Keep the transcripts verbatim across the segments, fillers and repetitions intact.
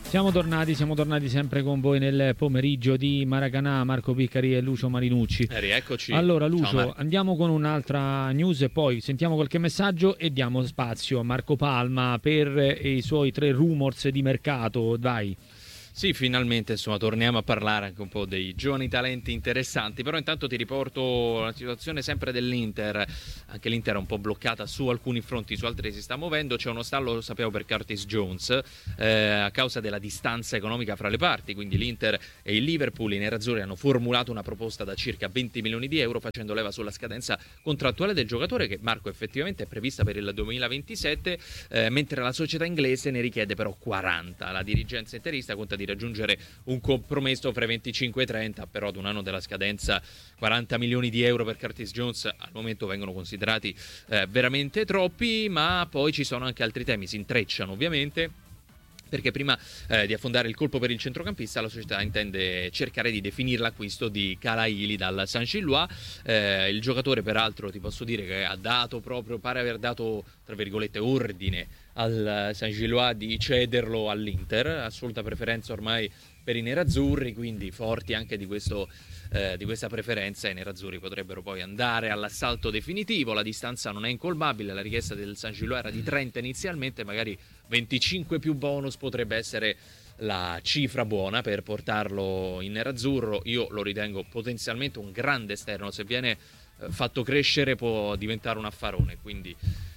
Siamo tornati, siamo tornati sempre con voi nel pomeriggio di Maracanã, Marco Piccari e Lucio Marinucci. Eh, rieccoci. Allora Lucio, Ciao, andiamo con un'altra news e poi sentiamo qualche messaggio e diamo spazio a Marco Palma per i suoi tre rumors di mercato, vai. Sì, finalmente insomma torniamo a parlare anche un po' dei giovani talenti interessanti, però intanto ti riporto la situazione sempre dell'Inter. Anche l'Inter è un po' bloccata su alcuni fronti, su altri si sta muovendo. C'è uno stallo, lo sapevo, per Curtis Jones eh, a causa della distanza economica fra le parti, quindi l'Inter e il Liverpool, i nerazzurri, hanno formulato una proposta da circa venti milioni di euro facendo leva sulla scadenza contrattuale del giocatore, che Marco effettivamente è prevista per il duemilaventisette, eh, mentre la società inglese ne richiede però quaranta. La dirigenza interista conta di raggiungere un compromesso fra i venticinque e i trenta, però ad un anno della scadenza quaranta milioni di euro per Curtis Jones al momento vengono considerati eh, veramente troppi. Ma poi ci sono anche altri temi, si intrecciano ovviamente, perché prima eh, di affondare il colpo per il centrocampista la società intende cercare di definire l'acquisto di Kalaili dal Saint-Gilloise. Eh, il giocatore peraltro ti posso dire che ha dato proprio, pare aver dato tra virgolette ordine al Saint-Gilloise di cederlo all'Inter, assoluta preferenza ormai per i nerazzurri, quindi forti anche di questo eh, di questa preferenza i nerazzurri potrebbero poi andare all'assalto definitivo. La distanza non è incolmabile, la richiesta del Saint-Gilloise era di trenta inizialmente, magari venticinque più bonus potrebbe essere la cifra buona per portarlo in nerazzurro. Io lo ritengo potenzialmente un grande esterno, se viene eh, fatto crescere può diventare un affarone, quindi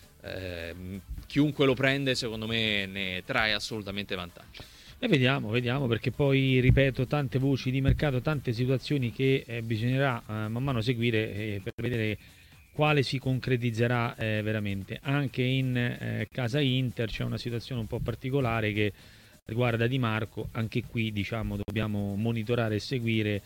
eh, chiunque lo prende secondo me ne trae assolutamente vantaggio. E vediamo, vediamo, perché poi, ripeto, tante voci di mercato, tante situazioni che eh, bisognerà eh, man mano seguire eh, per vedere quale si concretizzerà eh, veramente. Anche in eh, casa Inter c'è una situazione un po' particolare che riguarda Di Marco. Anche qui, diciamo, dobbiamo monitorare e seguire,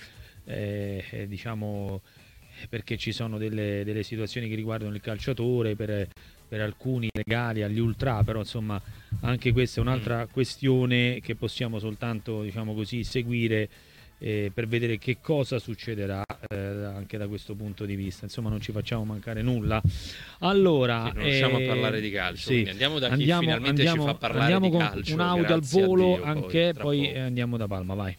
eh, diciamo, perché ci sono delle, delle situazioni che riguardano il calciatore, per per alcuni legali agli ultra, però insomma anche questa è un'altra questione che possiamo soltanto, diciamo così, seguire eh, per vedere che cosa succederà eh, anche da questo punto di vista. Insomma, non ci facciamo mancare nulla. Allora, sì, non riusciamo eh, a parlare di calcio, sì, andiamo da chi andiamo, finalmente andiamo, ci fa parlare andiamo di con calcio. un audio al Grazie volo, a Dio, anche poi, poi poco. andiamo da Palma, vai.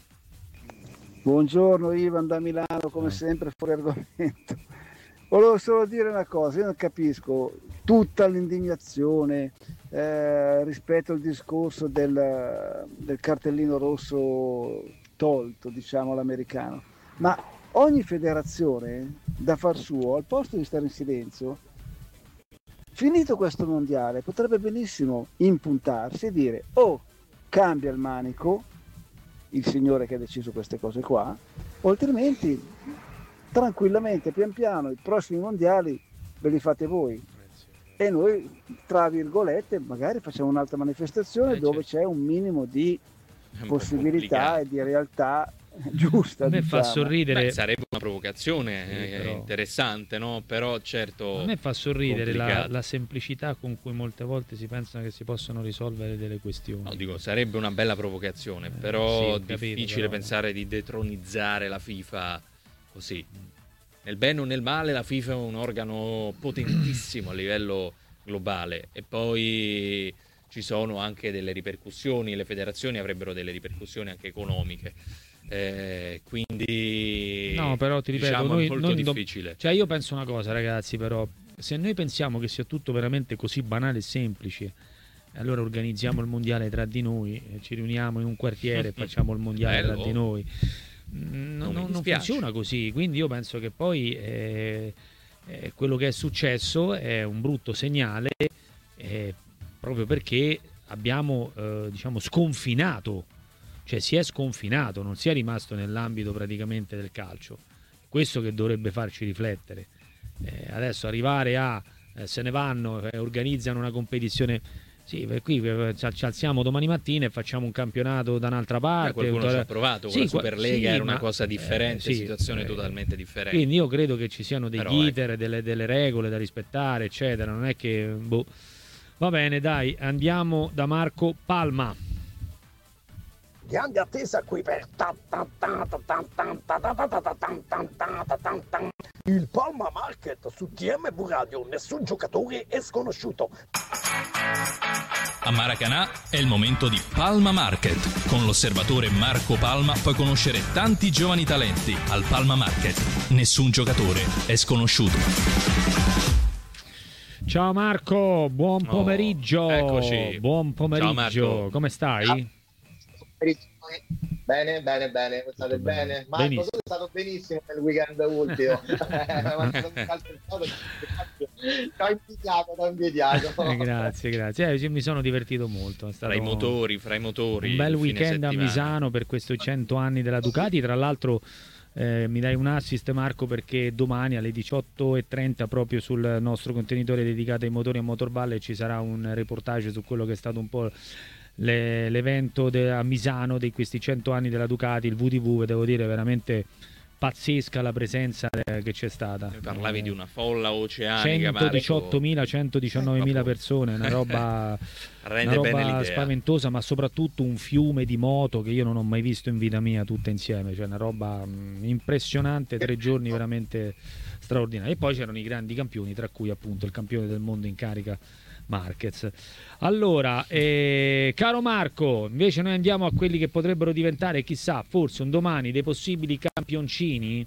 Buongiorno Ivan da Milano, come sempre fuori argomento. Volevo solo dire una cosa, io non capisco tutta l'indignazione eh, rispetto al discorso del, del cartellino rosso tolto, diciamo, all'americano, ma ogni federazione da far suo, al posto di stare in silenzio, finito questo mondiale, potrebbe benissimo impuntarsi e dire: oh, cambia il manico, il signore che ha deciso queste cose qua, o altrimenti tranquillamente, pian piano, i prossimi mondiali ve li fate voi e noi, tra virgolette, magari facciamo un'altra manifestazione eh, dove certo. c'è un minimo di possibilità e di realtà giusta. A me diciamo. fa sorridere. Beh, sarebbe una provocazione sì, eh, però... interessante, no? Però certo. A me fa sorridere la, la semplicità con cui molte volte si pensano che si possano risolvere delle questioni. No, dico, sarebbe una bella provocazione, eh, però sì, difficile capito, però... pensare di detronizzare la FIFA così. Nel bene o nel male la FIFA è un organo potentissimo a livello globale, e poi ci sono anche delle ripercussioni, le federazioni avrebbero delle ripercussioni anche economiche, eh, quindi no, però ti ripeto, diciamo, noi, è molto noi difficile. Do... Cioè io penso una cosa, ragazzi, però se noi pensiamo che sia tutto veramente così banale e semplice, allora organizziamo il mondiale tra di noi, ci riuniamo in un quartiere e facciamo il mondiale Bello. tra di noi. Non, non, non funziona così, quindi io penso che poi eh, eh, quello che è successo è un brutto segnale, eh, proprio perché abbiamo eh, diciamo sconfinato, cioè si è sconfinato, non si è rimasto nell'ambito praticamente del calcio. Questo che dovrebbe farci riflettere. Eh, adesso arrivare a eh, se ne vanno e eh, organizzano una competizione. Sì, per qui ci alziamo domani mattina e facciamo un campionato da un'altra parte. Beh, qualcuno un... ci ha provato, sì, con la Superlega sì, era ma... una cosa differente, eh, sì, situazione eh, totalmente differente. Quindi io credo che ci siano degli Però, iter, ecco. delle, delle regole da rispettare, eccetera. Non è che... Boh. Va bene, dai, andiamo da Marco Palma. Grande attesa qui per il Palma Market su T M V Radio. Nessun giocatore è sconosciuto. A Maracanã è il momento di Palma Market. Con l'osservatore Marco Palma puoi conoscere tanti giovani talenti. Al Palma Market nessun giocatore è sconosciuto. Ciao Marco, buon pomeriggio. Oh, eccoci. Buon pomeriggio. Ciao, come stai? Bene, bene, bene, state bene? Marco, benissimo. tu sei stato benissimo nel weekend ultimo. T'ho invidiato, t'ho invidiato. Eh, grazie, grazie. Eh, mi sono divertito molto. È stato Fra i motori, fra i motori. un bel il fine weekend a settimana. Misano per questi cento anni della Ducati. Tra l'altro eh, mi dai un assist, Marco, perché domani alle diciotto e trenta proprio sul nostro contenitore dedicato ai motori a Motorvalle ci sarà un reportage su quello che è stato un po' le, l'evento de, a Misano di questi cento anni della Ducati, il V T V. Devo dire veramente pazzesca la presenza eh, che c'è stata. Parlavi eh, di una folla oceanica, centodiciottomila centodiciannovemila persone, una roba, Rende una bene roba l'idea. spaventosa, ma soprattutto un fiume di moto che io non ho mai visto in vita mia tutte insieme, cioè una roba mh, impressionante, tre giorni veramente straordinari. E poi c'erano i grandi campioni, tra cui appunto il campione del mondo in carica Marquez. Allora, eh, caro Marco, invece noi andiamo a quelli che potrebbero diventare, chissà, forse un domani dei possibili campioncini.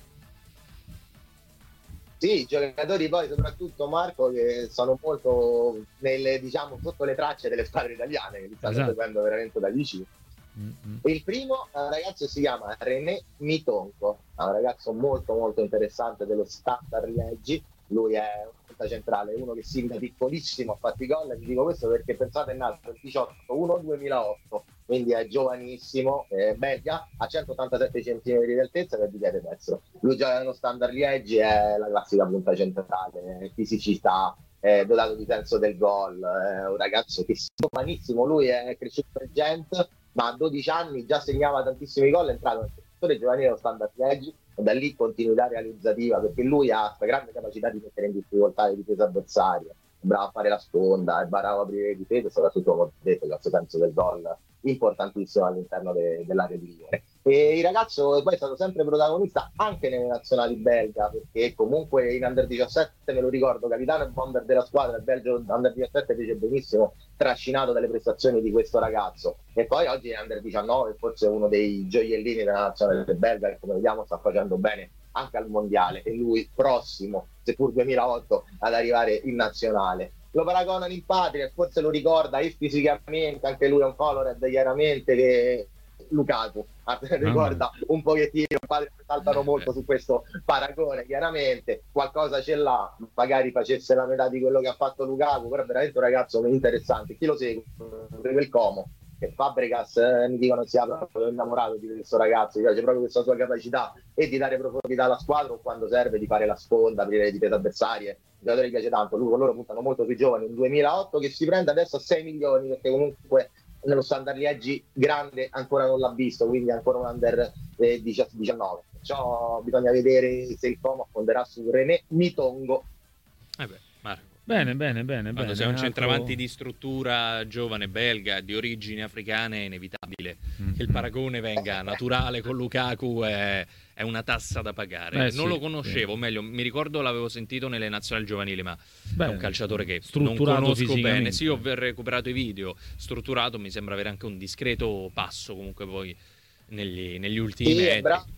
Sì, giocatori poi soprattutto Marco che sono molto nelle, diciamo, sotto le tracce delle squadre italiane che li stanno Esatto. seguendo veramente da vicino. Mm-hmm. Il primo è un ragazzo che si chiama René Mitonco, è un ragazzo molto molto interessante dello Standard Liegi. Lui è un punta centrale, uno che sin da piccolissimo ha fatto i gol. Vi dico questo perché pensate è nato il diciotto uno duemilaotto, quindi è giovanissimo, è belga, ha centottantasette centimetri di altezza e è di piede destro. Lui gioca nello Standard Liegi, è la classica punta centrale, è fisicità, è dotato di senso del gol, è un ragazzo che è giovanissimo, lui è cresciuto in Gent, ma a dodici anni già segnava tantissimi gol, è entrato nel settore giovanile dello Standard Liegi e da lì continuità realizzativa, perché lui ha questa grande capacità di mettere in difficoltà le difese avversarie, è bravo a fare la sponda, è bravo a aprire le difese e soprattutto, come ho detto, il senso del gol importantissimo all'interno de- dell'area di rigore. E il ragazzo poi è stato sempre protagonista anche nelle nazionali belga, perché comunque in under diciassette, me lo ricordo, capitano e bomber della squadra, il Belgio under diciassette fece benissimo, trascinato dalle prestazioni di questo ragazzo. E poi oggi è under diciannove, forse uno dei gioiellini della nazionale belga, che come vediamo sta facendo bene anche al mondiale, e lui prossimo, seppur duemilaotto, ad arrivare in nazionale. Lo paragonano in patria e forse lo ricorda, e fisicamente anche lui è un colored chiaramente che Lukaku ricorda un pochettino, i padri saltano molto su questo paragone, chiaramente qualcosa ce l'ha, magari facesse la metà di quello che ha fatto Lukaku, però è veramente un ragazzo interessante. Chi lo segue? Il Como, che Fabregas eh, mi dicono sia proprio innamorato di questo ragazzo, mi piace proprio questa sua capacità e di dare profondità alla squadra, o quando serve di fare la sponda, aprire le difese avversarie. Il giocatore mi piace tanto, lui, loro puntano molto sui giovani, un duemilaotto che si prende adesso a sei milioni, perché comunque nello Standard Liegi grande ancora non l'ha visto, quindi ancora un under eh, diciannove. Perciò bisogna vedere se il Como affonderà su René Mitongo. Eh beh, Marco. Bene, bene, bene. Quando bene. sei un Altro... centravanti di struttura giovane belga di origini africane è inevitabile mm-hmm. che il paragone venga naturale con Lukaku, è, è una tassa da pagare. Beh, non sì, lo conoscevo, sì. meglio, mi ricordo l'avevo sentito nelle nazionali giovanili, ma Beh, è un calciatore che non strutturato conosco bene. Sì, ho fisicamente. recuperato i video, strutturato, mi sembra avere anche un discreto passo comunque poi negli, negli ultimi Sì, metri. è bravo.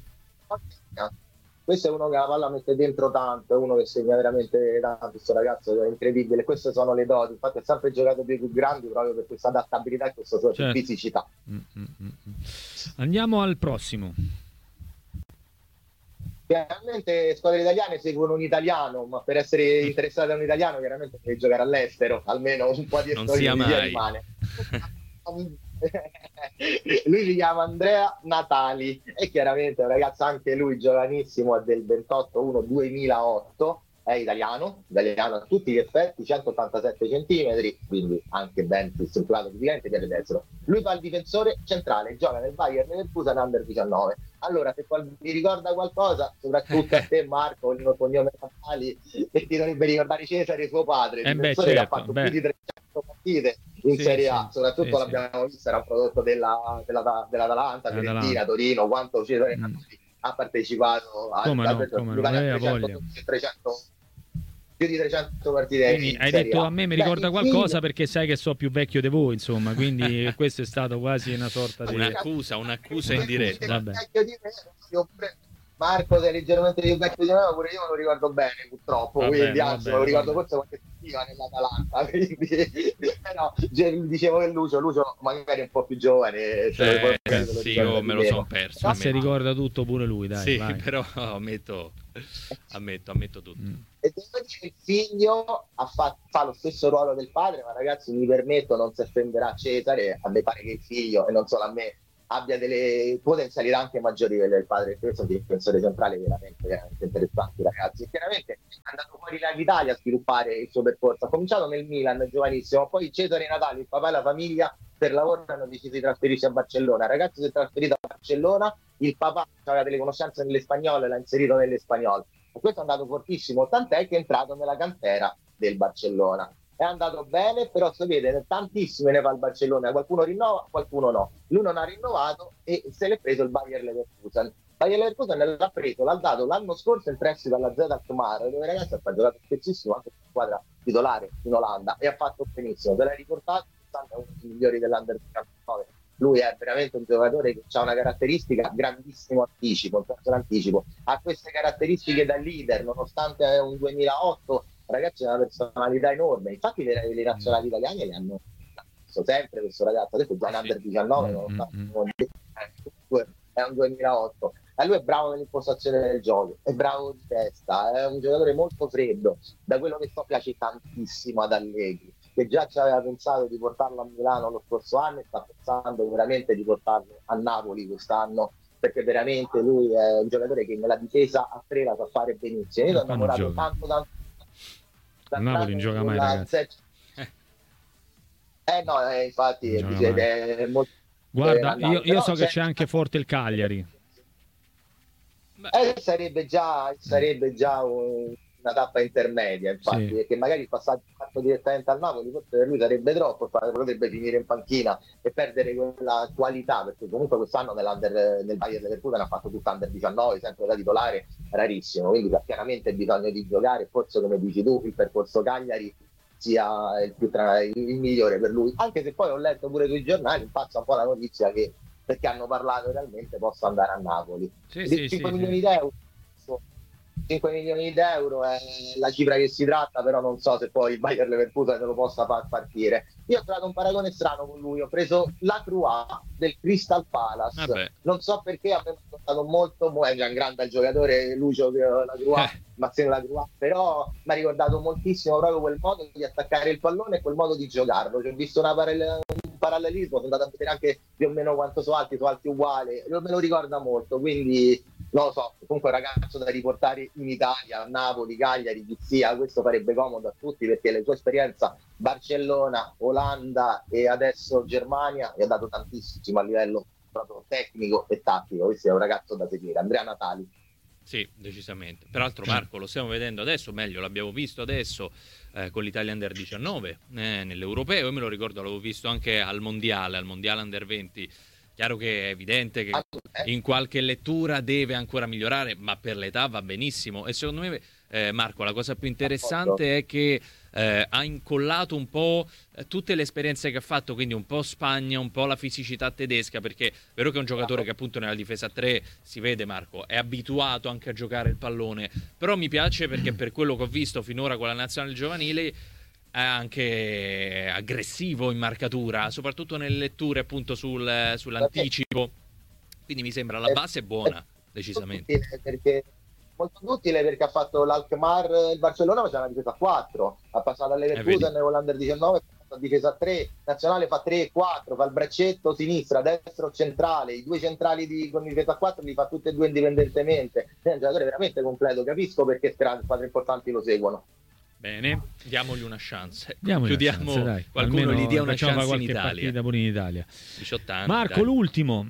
Questo è uno che la palla mette dentro tanto, è uno che segna veramente tanto, questo ragazzo è incredibile. Queste sono le doti, infatti ha sempre giocato più più grandi proprio per questa adattabilità e questa sua Certo. fisicità. Mm-mm-mm. Andiamo al prossimo. Chiaramente squadre italiane seguono un italiano, ma per essere interessati a un italiano chiaramente deve giocare all'estero, almeno un po' di Non sia esperienza mai. rimane. Lui si chiama Andrea Natali e chiaramente è un ragazzo anche lui giovanissimo, è del ventotto uno duemilaotto, è italiano, italiano a tutti gli effetti, centottantasette centimetri, quindi anche ben strutturato fisicamente, piede destro. Lui fa il difensore centrale, gioca nel Bayern Leverkusen under diciannove. Allora, se qual- mi ricorda qualcosa, soprattutto a te Marco, il mio cognome Natali, e ti dovrebbe ricordare Cesare, suo padre, Eh beh, difensore che certo, ha fatto beh. più di trecento partite in Sì, Serie A, sì, soprattutto sì, l'abbiamo visto, era un prodotto della, della, dell'Atalanta, Dell'Atalanta. Fiorentina, Torino, quanto Cesare Mm. ha partecipato a, Come no, a, come no, a, aveva trecento, voglia. trecento più di trecento partite. Quindi hai detto a me mi ricorda Beh, qualcosa figlio... perché sai che so più vecchio di voi, insomma, quindi questo è stato quasi una sorta di un'accusa, un'accusa in diretta. Vabbè. Marco sei leggermente più vecchio di me, ma pure io me lo ricordo bene purtroppo, vabbè, quindi anzi me lo ricordo forse qualche settimana nell'Atalanta, quindi però dicevo che Lucio, Lucio magari è un po' più giovane, eh, cioè, eh, sì, io me lo sono perso. Ma si ricorda tutto pure lui, dai. Sì, vai. Però ammetto, ammetto, ammetto tutto. Mm. E devo dire che il figlio ha fatto, fa lo stesso ruolo del padre, ma ragazzi mi permetto, non si offenderà Cesare, a me pare che il figlio, e non solo a me, abbia delle potenzialità anche maggiori del padre, perché sono difensori centrali veramente, veramente interessanti ragazzi. Chiaramente è andato fuori dall'Italia a sviluppare il suo percorso, ha cominciato nel Milan giovanissimo, poi Cesare Natale, il papà e la famiglia per lavoro hanno deciso di trasferirsi a Barcellona. Il ragazzo si è trasferito a Barcellona, il papà aveva delle conoscenze nelle spagnole, l'ha inserito nelle spagnole, e questo è andato fortissimo, tant'è che è entrato nella cantera del Barcellona. È andato bene, però si vede tantissime ne va al Barcellona, qualcuno rinnova, qualcuno no. Lui non ha rinnovato e se l'è preso il Bayer Leverkusen. Il Bayer Leverkusen l'ha preso, l'ha dato l'anno scorso in prestito alla Z Alkmaar, dove ragazzi ha giocato spessissimo anche in squadra titolare in Olanda e ha fatto benissimo. Se l'hai riportato, è uno dei migliori dell'Under diciannove. Lui è veramente un giocatore che ha una caratteristica, grandissimo anticipo, un terzo anticipo. Ha queste caratteristiche da leader, nonostante è un duemilaotto. Ragazzi, è una personalità enorme, infatti le, le nazionali italiane le hanno visto sempre questo ragazzo, adesso già in under diciannove, mm-hmm. È un duemilaotto, e lui è bravo nell'impostazione del gioco, è bravo di testa, è un giocatore molto freddo, da quello che so piace tantissimo ad Allegri, che già ci aveva pensato di portarlo a Milano lo scorso anno e sta pensando veramente di portarlo a Napoli quest'anno, perché veramente lui è un giocatore che nella difesa a tre la sa fare benissimo. Io l'ho innamorato tanto tanto Napoli non gioca mai, ragazzi. Eh no, eh, infatti è, è molto... Guarda, io, io so che c'è anche forte il Cagliari. Eh, sarebbe già, sarebbe già un, una tappa intermedia, infatti, sì. Perché magari il passaggio fatto direttamente al Napoli forse per lui sarebbe troppo, potrebbe finire in panchina e perdere quella qualità, perché comunque quest'anno nell'under, nel Bayer Leverkusen ha fatto tutto under diciannove, sempre da titolare, rarissimo, quindi ha chiaramente bisogno di giocare, forse come dici tu il percorso Cagliari sia il, più tra, il migliore per lui, anche se poi ho letto pure sui giornali, passa un po' la notizia che, perché hanno parlato realmente, possa andare a Napoli. Sì, sì, cinque sì, milioni sì. di euro cinque milioni di euro è la cifra che si tratta, però non so se poi il Bayer Leverkusen lo possa far partire. Io ho trovato un paragone strano con lui, ho preso la Croix del Crystal Palace. Vabbè. Non so perché, a me mi è stato molto, è già un grande giocatore Lucio la Croix, eh. Mazzino la Croix, però mi ha ricordato moltissimo proprio quel modo di attaccare il pallone e quel modo di giocarlo. Cioè, ho visto una parallel- un parallelismo, sono andato a vedere anche più o meno quanto sono alti, sono alti uguali, me lo ricorda molto, quindi non lo so, comunque un ragazzo da riportare in Italia, a Napoli, Cagliari, chi sia, questo farebbe comodo a tutti, perché la sua esperienza Barcellona, Olanda e adesso Germania gli ha dato tantissimo a livello proprio tecnico e tattico. Questo è un ragazzo da seguire, Andrea Natali. Sì, decisamente. Peraltro Marco lo stiamo vedendo adesso, meglio l'abbiamo visto adesso eh, con l'Italia Under diciannove eh, nell'Europeo, io me lo ricordo, l'avevo visto anche al Mondiale, al Mondiale Under venti. Chiaro che è evidente che in qualche lettura deve ancora migliorare, ma per l'età va benissimo. E secondo me, eh, Marco, la cosa più interessante è che eh, ha incollato un po' tutte le esperienze che ha fatto, quindi un po' Spagna, un po' la fisicità tedesca, perché è vero che è un giocatore che appunto nella difesa a tre, si vede Marco, è abituato anche a giocare il pallone, però mi piace perché per quello che ho visto finora con la nazionale giovanile è anche aggressivo in marcatura, soprattutto nelle letture appunto sul, sull'anticipo, quindi mi sembra la base è buona, decisamente. Perché molto utile, perché ha fatto l'Alkmaar, il Barcellona faceva una difesa a quattro, ha passato alle Leverkusen con l'Under diciannove, ha difesa a tre, nazionale fa tre quattro, fa il braccetto sinistra, destro, centrale, i due centrali di, con difesa a quattro li fa tutti e due indipendentemente, è un giocatore veramente completo, capisco perché squadre importanti lo seguono. Bene, diamogli una chance. Diamogli Chiudiamo, una chance, dai. Qualcuno almeno gli dia una chance qualche in Italia. Partita pure in Italia. diciotto anni. Marco, dai. l'ultimo.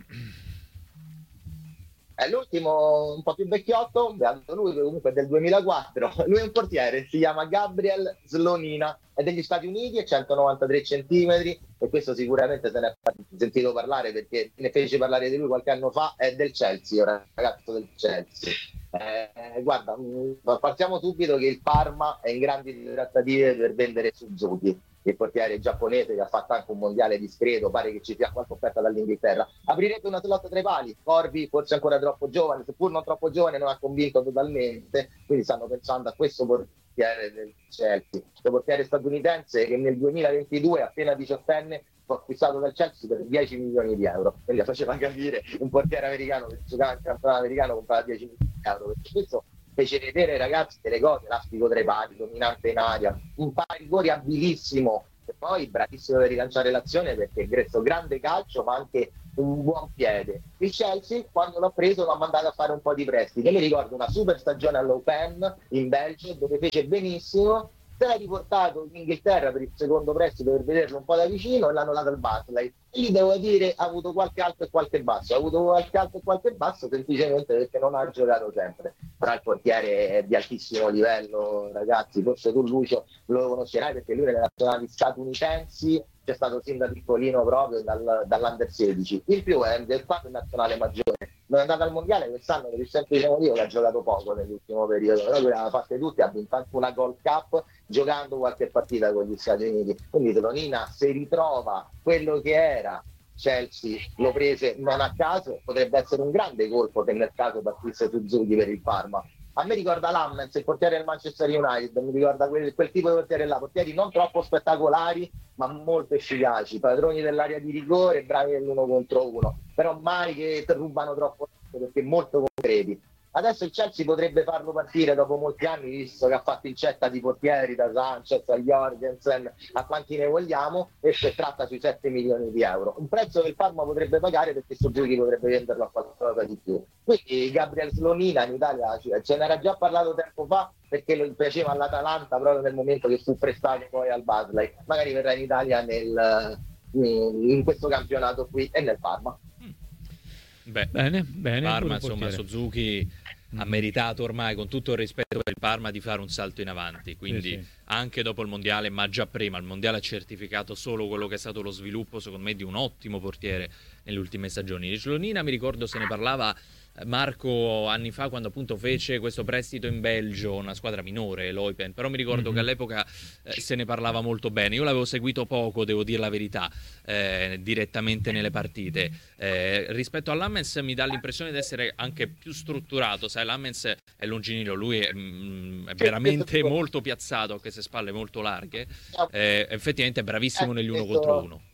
È l'ultimo un po' più vecchiotto, beato lui, che comunque è del duemilaquattro. Lui è un portiere, si chiama Gabriel Slonina, è degli Stati Uniti, è centonovantatré centimetri, e questo sicuramente se ne è sentito parlare, perché ne fece parlare di lui qualche anno fa, è del Chelsea, un ragazzo del Chelsea. Eh, guarda, mh, partiamo subito che il Parma è in grandi trattative per vendere Suzuki, il portiere giapponese che ha fatto anche un mondiale discreto, pare che ci sia qualche offerta dall'Inghilterra. Aprirebbe una slot tra i pali, Corvi forse ancora troppo giovane, seppur non troppo giovane non ha convinto totalmente, quindi stanno pensando a questo portiere del Chelsea, questo portiere statunitense che nel duemilaventidue, appena diciottenne, fu acquistato dal Chelsea per dieci milioni di euro, quindi faceva capire un portiere americano che giocava in campionato americano comprava dieci milioni di euro, perché questo fece vedere ai ragazzi delle cose, elastico tra i pali, dominante in aria, un parigori abilissimo e poi bravissimo per rilanciare l'azione perché questo grande calcio ma anche un buon piede. Il Chelsea quando l'ha preso l'ha mandato a fare un po' di prestiti, mi ricordo una super stagione all'Open in Belgio dove fece benissimo, se l'ha riportato in Inghilterra per il secondo prestito per vederlo un po' da vicino e l'hanno dato al Barclays. Lì devo dire ha avuto qualche alto e qualche basso, ha avuto qualche alto e qualche basso semplicemente perché non ha giocato sempre. Però il portiere è di altissimo livello, ragazzi, forse tu Lucio lo conoscerai perché lui nelle nazionali statunitensi c'è stato sin da piccolino proprio dal, dall'Under sedici. Il più è del fatto nazionale maggiore, non è andato al mondiale quest'anno per il semplice motivo che ha giocato poco nell'ultimo periodo, però lui le ha fatte tutte, ha vinto anche una Gold Cup giocando qualche partita con gli Stati Uniti, quindi Slonina se ritrova quello che era Chelsea, lo prese non a caso, potrebbe essere un grande colpo che nel caso partisse Suzuki per il Parma. A me ricorda Lammens, il portiere del Manchester United, mi ricorda quel, quel tipo di portiere là, portieri non troppo spettacolari ma molto efficaci, padroni dell'area di rigore, bravi nell'uno contro uno, però mai che rubano troppo perché molto concreti. Adesso il Chelsea potrebbe farlo partire dopo molti anni, visto che ha fatto incetta di portieri da Sanchez a Jorgensen a quanti ne vogliamo, e si tratta sui sette milioni di euro, un prezzo che il Parma potrebbe pagare perché Suzuki potrebbe venderlo a qualcosa di più. Quindi Gabriel Slonina in Italia ce n'era già parlato tempo fa perché lo piaceva all'Atalanta proprio nel momento che fu prestato poi al Barclays, magari verrà in Italia nel, in questo campionato qui e nel Parma. Beh, bene, bene. Parma, insomma, Suzuki ha meritato ormai, con tutto il rispetto per il Parma, di fare un salto in avanti, quindi sì, sì. Anche dopo il mondiale, ma già prima il mondiale ha certificato solo quello che è stato lo sviluppo, secondo me, di un ottimo portiere nelle ultime stagioni. Di Slonina mi ricordo se ne parlava Marco anni fa quando appunto fece questo prestito in Belgio, una squadra minore, l'Eupen, però mi ricordo mm-hmm. che all'epoca eh, se ne parlava molto bene. Io l'avevo seguito poco, devo dire la verità, eh, direttamente nelle partite. Eh, rispetto a Lammens mi dà l'impressione di essere anche più strutturato, sai, Lammens è longinino, lui è, mm, è veramente molto piazzato, a queste spalle molto larghe, eh, effettivamente è bravissimo negli uno contro uno.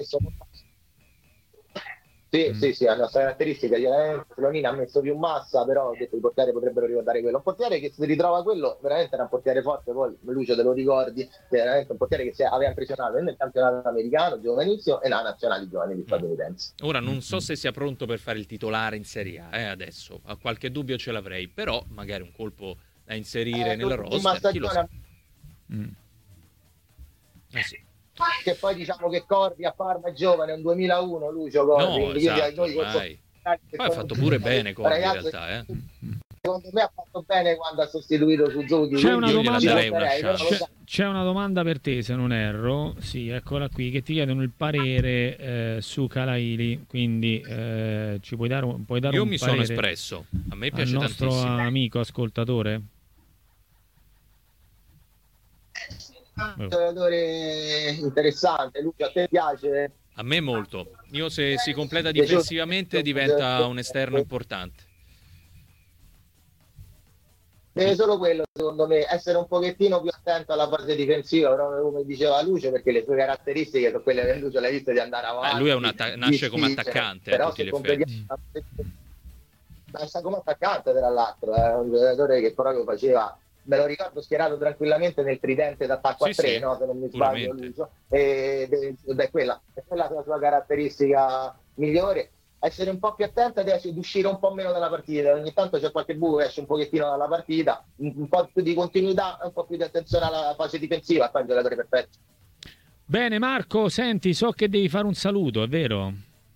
Sì, Mm. sì, sì, ha la nostra caratteristica. Slonina ha messo più massa, però ho detto i portieri potrebbero ricordare quello. Un portiere che si ritrova quello, veramente era un portiere forte, poi Lucio te lo ricordi, veramente un portiere che si aveva impressionato nel campionato americano, giovanissimo, e nella nazionale giovanile statunitense. Ora non so se sia pronto per fare il titolare in Serie A, eh, adesso, a qualche dubbio ce l'avrei, però magari un colpo da inserire Eh, nel roster, chi lo sa. Mm. Eh sì. Che poi diciamo che Corvi a Parma è giovane, è un duemilauno Lucio Corvi. No, esatto, ormai. Poi ha fatto pure bene Corvi in realtà, eh. Secondo me ha fatto bene quando ha sostituito Suzuki. C'è una, domanda, una c'è, c'è una domanda per te, se non erro, sì, eccola qui, che ti chiedono il parere eh, su Calaili, quindi eh, ci puoi dare, un, puoi dare Io un mi parere sono espresso, a me piace al nostro tantissimo. amico ascoltatore? Un giocatore interessante. Lucio, a te piace? A me molto. Io se si completa difensivamente diventa un esterno importante. Deve solo quello, secondo me, essere un pochettino più attento alla fase difensiva, proprio come diceva Lucio, perché le sue caratteristiche sono quelle che Lucio l'ha visto di andare avanti. Eh, lui è un atta- nasce come attaccante, però a tutti se gli effetti. Nasce come attaccante, tra l'altro, è un giocatore che proprio faceva, me lo ricordo schierato tranquillamente nel tridente d'attacco Sì, a tre, sì, no? Se non mi sbaglio, puramente. Lucio. Ed ed è quella, è quella la sua caratteristica migliore. Essere un po' più attenta ed uscire un po' meno dalla partita. Ogni tanto c'è qualche buco che esce un pochettino dalla partita, un, un po' più di continuità, un po' più di attenzione alla fase difensiva, poi il giocatore perfetto. Bene Marco, senti, so che devi fare un saluto, è vero?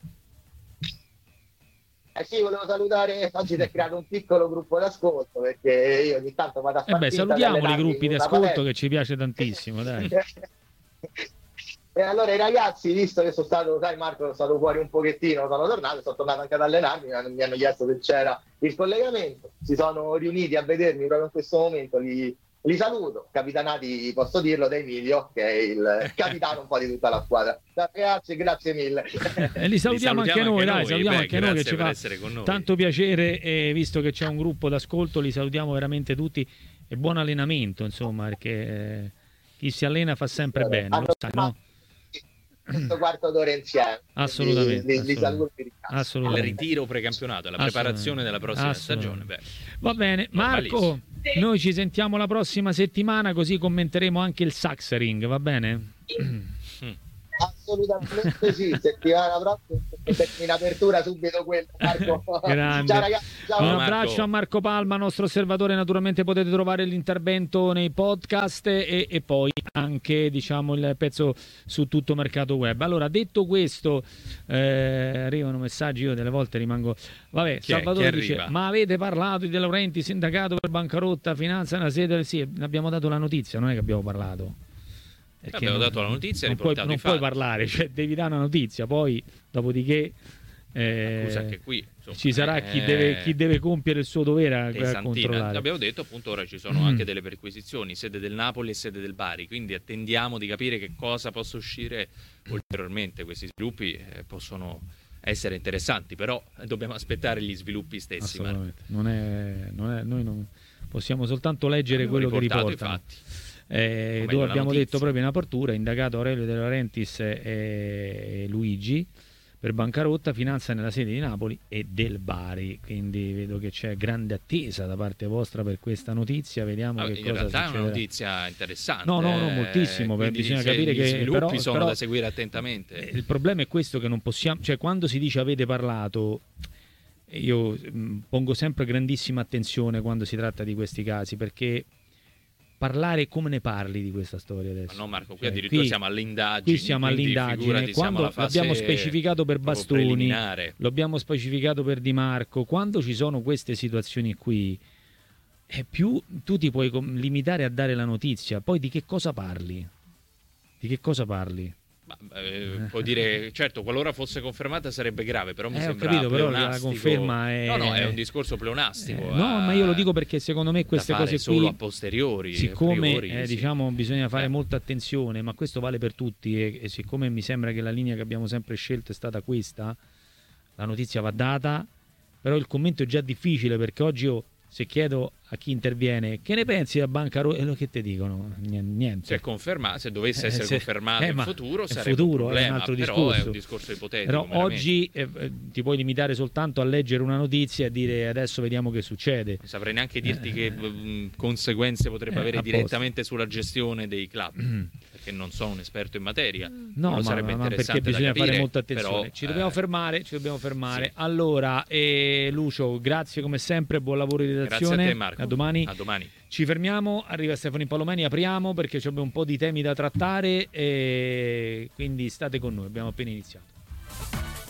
Eh sì, volevo salutare, oggi si è creato un piccolo gruppo d'ascolto perché io ogni tanto vado a Eh far beh, finta salutiamo di i allenarmi gruppi in di una ascolto palestra. che ci piace tantissimo, dai. E allora i ragazzi, visto che sono stato, sai Marco, sono stato fuori un pochettino, sono tornato, sono tornato anche ad allenarmi, mi hanno, mi hanno chiesto se c'era il collegamento, si sono riuniti a vedermi proprio in questo momento, li, li saluto, capitanati, posso dirlo, da Emilio, che è il capitano un po' di tutta la squadra. Ragazzi, grazie mille. E li salutiamo, Li salutiamo anche noi, anche dai, noi, salutiamo beh, anche noi che ci grazie per fa essere con noi. tanto piacere, e visto che c'è un gruppo d'ascolto li salutiamo veramente tutti e buon allenamento, insomma, perché eh, chi si allena fa sempre bene, lo sai, no? Questo quarto d'ora insieme. Assolutamente, Li, li, li assolutamente. saluto e ringrazio. Il Assolutamente. ritiro precampionato, la preparazione della prossima stagione. Beh, Va bene, Marco, normalissimo. noi ci sentiamo la prossima settimana, così commenteremo anche il Saxering, va bene? Assolutamente sì, settimana prossima in apertura subito quello, Marco. Grande. Ciao ragazzi, ciao. Un Ciao, abbraccio Marco. a Marco Palma, nostro osservatore. Naturalmente potete trovare l'intervento nei podcast e, e poi anche, diciamo, il pezzo su tutto Mercato Web. Allora, detto questo, eh, arrivano messaggi, io delle volte rimango. Vabbè, Chi è? Salvatore Chi dice: arriva? ma avete parlato di De Laurenti, sindacato per bancarotta, finanza nella sede? Sì, abbiamo dato la notizia, non è che abbiamo parlato. Perché Abbiamo non- dato la notizia e non puoi, riportato non i puoi fatti. parlare, cioè devi dare una notizia, poi dopodiché eh, Scusa, anche qui insomma, ci sarà chi, eh, deve, chi deve compiere il suo dovere a, a pesantina. controllare. Abbiamo detto appunto ora ci sono Mm. anche delle perquisizioni, sede del Napoli e sede del Bari, quindi attendiamo di capire che cosa possa uscire ulteriormente. Questi sviluppi eh, possono essere interessanti, però dobbiamo aspettare gli sviluppi stessi. Marco. Assolutamente. Non è, non è- noi non possiamo soltanto leggere Abbiamo quello che riportato i riportano. fatti. Eh, meglio dove la abbiamo notizia. detto proprio in apertura: indagato Aurelio De Laurentiis e Luigi per bancarotta, finanza nella sede di Napoli e del Bari. Quindi vedo che c'è grande attesa da parte vostra per questa notizia. Vediamo Ah, che in cosa realtà è una succederà. notizia interessante. No, no, no, eh, moltissimo, beh, quindi bisogna se capire gli che- sviluppi però- sono però- da seguire attentamente. Eh, Il problema è questo, che non possiamo, cioè quando si dice avete parlato, io mh, pongo sempre grandissima attenzione quando si tratta di questi casi, perché parlare, come ne parli di questa storia adesso? Ma no Marco, qui Cioè, addirittura qui- siamo alle indagini. Qui siamo quindi all'indagine, figurati, siamo quando alla fase l'abbiamo specificato per proprio Bastoni, preliminare. lo abbiamo specificato per Di Marco, quando ci sono queste situazioni qui, è più tu ti puoi com- limitare a dare la notizia, poi di che cosa parli? Di che cosa parli? Ma, eh, puoi dire, certo, qualora fosse confermata sarebbe grave, però mi Eh, ho sembra capito, però la pleonastico. conferma è- No, no, è un discorso pleonastico. Eh, no, ma io lo dico perché secondo me da queste fare cose solo qui, a posteriori, a siccome priori, eh, sì. diciamo bisogna fare Eh. molta attenzione, ma questo vale per tutti, e, e siccome mi sembra che la linea che abbiamo sempre scelto è stata questa, la notizia va data, però il commento è già difficile, perché oggi io, se chiedo a chi interviene che ne pensi della banca ro- eh, che ti dicono? Niente. Se, conferma, se dovesse Eh, essere se- confermato eh, in ma futuro è sarebbe futuro, un è un problema, altro però discorso. è un discorso ipotetico. Però meramente. oggi eh, eh, ti puoi limitare soltanto a leggere una notizia e dire adesso vediamo che succede. Non saprei neanche dirti che mh, conseguenze potrebbe Eh, avere a posto. direttamente sulla gestione dei club, perché non sono un esperto in materia. No, Lo ma, sarebbe ma perché interessante da bisogna capire, fare molta attenzione. però, ci dobbiamo eh, fermare, ci dobbiamo fermare. sì. Allora, eh, Lucio, grazie come sempre, buon lavoro di Grazie redazione. a te Marco. A domani. A domani. Ci fermiamo, arriva Stefano Palomeni, apriamo perché abbiamo un po' di temi da trattare e quindi state con noi, abbiamo appena iniziato.